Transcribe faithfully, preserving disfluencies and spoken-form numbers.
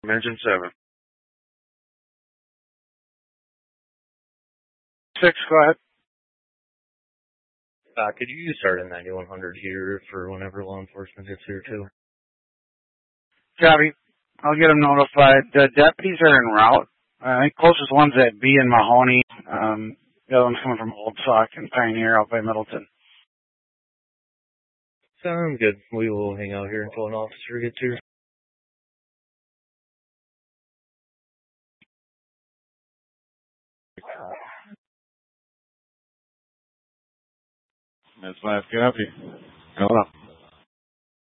Engine seven. Six, go ahead. Uh, could you start a ninety-one hundred here for whenever law enforcement gets here too? Copy. I'll get them notified. The deputies are en route. I think closest one's at B in Mahoney. Um, the other one's coming from Old Sauk and Pioneer out by Middleton. Sounds good. We will hang out here until an officer gets here. That's five, copy. Hold on.